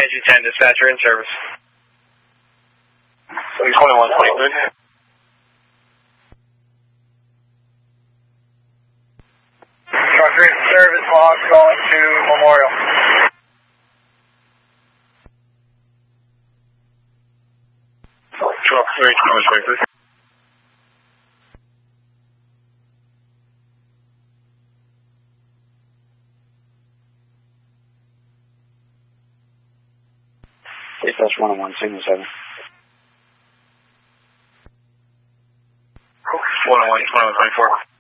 Comanche 10, dispatcher in service. 2123. Truck 3 service log going to Memorial. Truck 3, 2123. Dispatch 101, signal 7. 101, 2124.